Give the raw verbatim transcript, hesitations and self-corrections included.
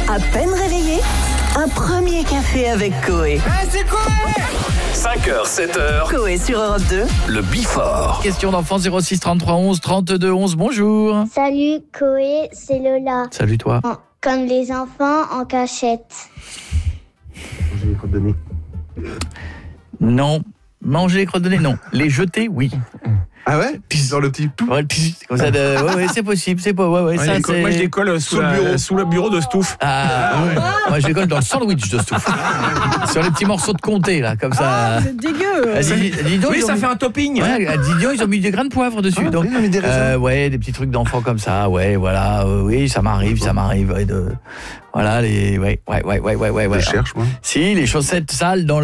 À peine réveillé, un premier café avec Coé. Ah, c'est quoi? cinq heures, sept heures. Coé sur Europe deux. Le Bifort. Question d'enfant zéro six trente-trois onze trente-deux onze. Bonjour. Salut Coé, c'est Lola. Salut toi. En- Comme les enfants en cachette. J'ai les crottes de nez. Non. Manger les crottes de nez, non. Les jeter, oui. Ah ouais? Dans le petit... Ouais, comme ça de... ouais, ouais, c'est possible, c'est pas... Ouais, ouais, Ouais, ça, les co- c'est... moi je les colle sous, Sous le la- bureau. sous le bureau de Stouff. Ah, ouais. Moi, je les colle dans le sandwich de Stouff. Sur les petits morceaux de comté, là, comme ça. C'est dégueu. Ah, dis- dis donc, Oui, ils ont ça mis- fait un topping. Ouais, à Didion, ils ont mis des grains de poivre dessus. Ah, donc, oui, ils ont mis des raisins. euh, ouais, des petits trucs d'enfants comme ça. Ouais, voilà. euh, oui, ça m'arrive, ça m'arrive. Ouais, de... Voilà, les... Ouais, ouais, ouais, ouais, ouais, ouais. Je ouais. cherche, moi. Si, les chaussettes sales dans